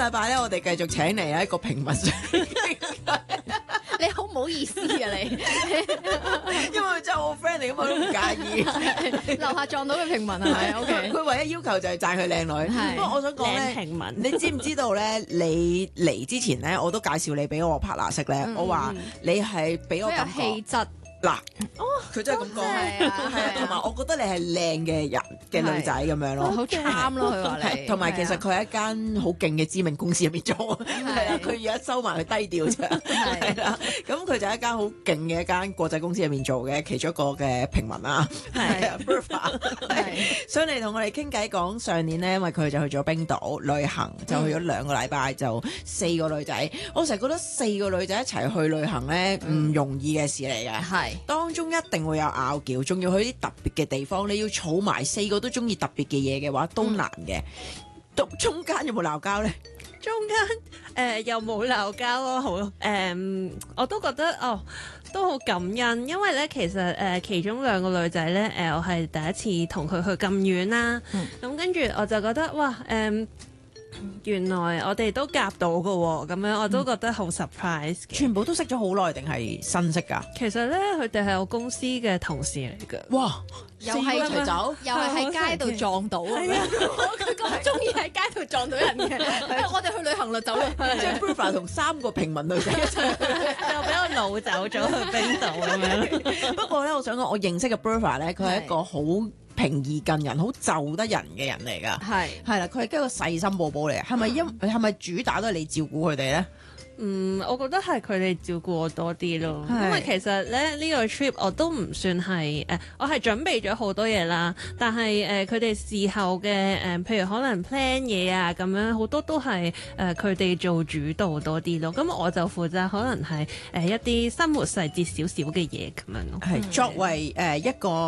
禮拜咧，我哋繼續請嚟一個平民上嚟傾偈， 你好唔好意思啊你？ 因為佢真係我 friend 嚟，咁我都唔介意。 樓下撞到嘅平民係咪？OK。 佢唯一要求就係讚佢靚女。 係不過我想講咧， 平民， 你知唔知道咧？你嚟之前咧，我都介紹你俾我 partner 識咧。我話你係俾我好有感覺氣質。 嗱，佢真係咁講， 係啊係啊，同埋我覺得你係靚嘅人嘅女仔咁樣咯。 好 charm 咯，佢話你。 同埋其實佢喺一間好勁嘅知名公司入邊做，係啦，佢而家收埋佢低調啫，係啦。咁佢就喺一間好勁嘅一間國際公司入邊做嘅其中一個嘅平民啦，係啊 Bertha 上嚟同我哋傾偈講上年咧，因為佢就去咗冰島旅行，就去咗2個禮拜，就4個女仔。我成日覺得4個女仔一齊去旅行咧，唔容易嘅事嚟嘅。 係。 當中一定會有拗撬，仲要去啲特別嘅地方，你要儲埋4個都中意特別嘅嘢嘅話，都難嘅。中間有冇鬧交咧？ 中間又冇鬧交咯，好我都覺得都好感恩，因為咧其實其中2個女仔咧我係第一次同佢去咁遠啦，咁跟住我就覺得哇原來我哋都夾到㗎喎，咁樣我都覺得好 surprise 嘅。 全部都識咗好耐定係新識㗎？ 其實咧佢哋係我公司嘅同事嚟㗎。 哇！ 又 4個一係齊走， 又係喺街度撞到啊！佢咁中意喺街度撞到人嘅，我哋去旅行啦，走啦！ 即係 Bertha 同3個平民女仔一齊。 就俾我擄走咗去冰島咁樣。 不過咧，我想講，我認識嘅 Bertha 咧，佢係一個好平易近人、好就得人嘅人嚟㗎。係啦，佢係一個細心寶寶嚟嘅。係咪主打都係你照顧佢哋咧？ 我覺得係佢哋照顧我多啲咯，因為其實咧呢個 trip 我都唔算係我係準備咗好多嘢啦，但係佢哋事後嘅譬如可能 plan 嘢啊咁樣，好多都係佢哋做主導多啲咯，咁我就負責可能係一啲生活細節少少嘅嘢咁樣咯。 係作為一個